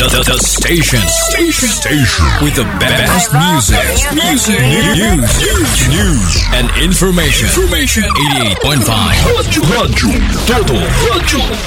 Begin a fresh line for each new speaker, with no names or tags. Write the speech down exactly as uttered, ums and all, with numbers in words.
The, the, the station. Station. Station. With the best music. Music. News. News. News. And information. Information. eighty-eight point five. Rádio. Rádio. Todo. Rádio.